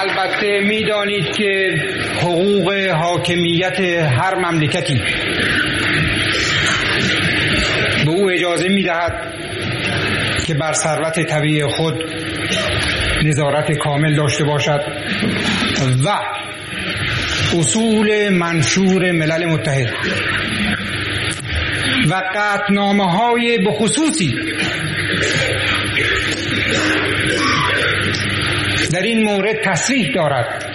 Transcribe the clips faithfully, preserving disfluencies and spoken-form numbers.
البته میدانید که حقوق حاکمیت هر مملکتی به او اجازه میدهد که بر ثروت طبیعی خود نظارت کامل داشته باشد و اصول منشور ملل متحد و قطعنامه‌های بخصوصی در این مورد تصریح دارد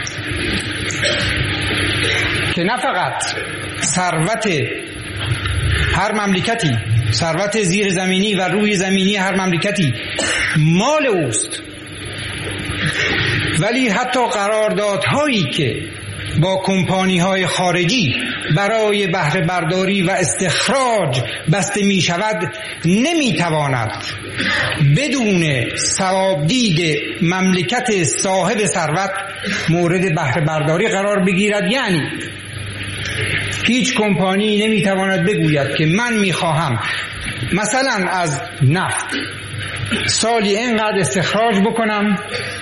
که نه فقط ثروت هر مملکتی، ثروت زیر زمینی و روی زمینی هر مملکتی مال اوست، ولی حتی قراردادهایی که با کمپانی‌های خارجی برای بهره برداری و استخراج بسته می شود نمی تواند بدون ثوابدید مملکت صاحب ثروت مورد بهره برداری قرار بگیرد. یعنی هیچ کمپانی نمی تواند بگوید که من می خواهم مثلا از نفت سالی اینقدر استخراج بکنم،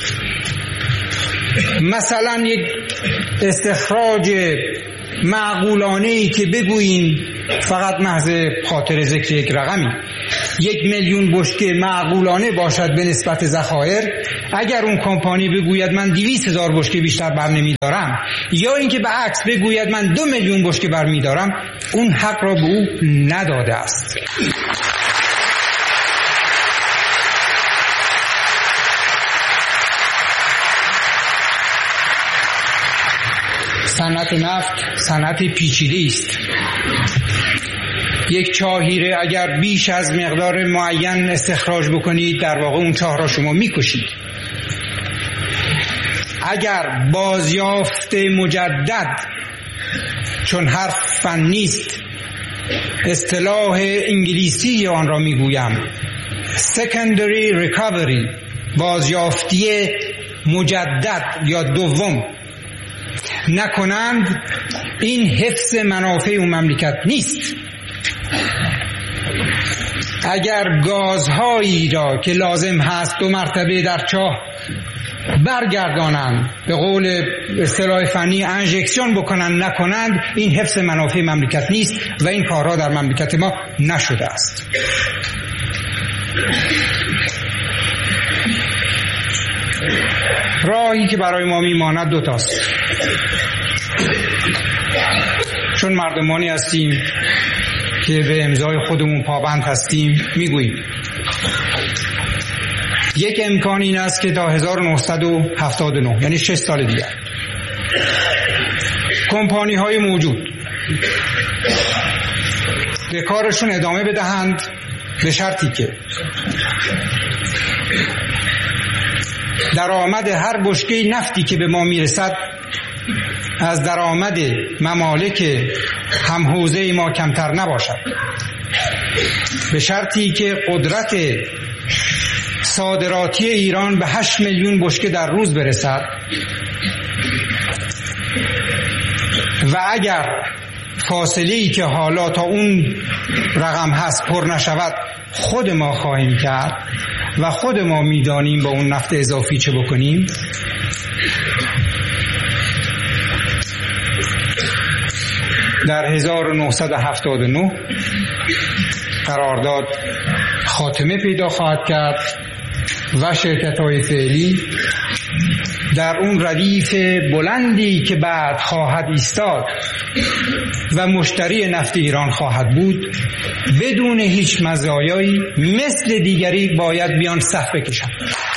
مثلا یک استخراج معقولانه‌ای که بگوییم فقط محض خاطر ذکر یک رقمی یک میلیون بشکه معقولانه باشد به نسبت ذخایر، اگر اون کمپانی بگوید من دویست هزار بشکه بیشتر بر نمیدارم، یا اینکه به عکس بگوید من دو میلیون بشکه بر میدارم، اون حق را به او نداده است. صنعت نفت صنعت پیچیده است. یک چاهیره اگر بیش از مقدار معین استخراج بکنید، در واقع اون چاه را شما میکشید. اگر بازیافت مجدد، چون حرف فنی است، اصطلاح انگلیسی آن را میگویم، secondary recovery، بازیافتی مجدد یا دوم نکنند، این حفظ منافع اون مملکت نیست. اگر گازهایی را که لازم هست دو مرتبه در چاه برگردانند، به قول اصطلاح فنی انژکسیون بکنند نکنند، این حفظ منافع مملکت نیست و این کارها در مملکت ما نشده است. راهی که برای ما میماند دو تاست. چون مردمانی هستیم که به امضای خودمون پابند هستیم، میگوییم یک امکان این است که تا هزار و نهصد و هفتاد و نه، یعنی شش سال دیگر، کمپانی های موجود به کارشون ادامه بدهند، به شرطی که درآمد هر بشکه نفتی که به ما میرسد از درآمد ممالک همحوزه ما کمتر نباشد، به شرطی که قدرت صادراتی ایران به هشت میلیون بشکه در روز برسد و اگر فاصله‌ای که حالا تا اون رقم هست پر نشود، خود ما خواهیم کرد و خود ما میدانیم با اون نفت اضافی چه بکنیم. در هزار و نهصد و هفتاد و نه قرارداد خاتمه پیدا خواهد کرد و شرکت‌های فعلی در اون ردیف بلندی که بعد خواهد ایستاد و مشتری نفت ایران خواهد بود، بدون هیچ مزایایی مثل دیگری باید بیان صف بکشند.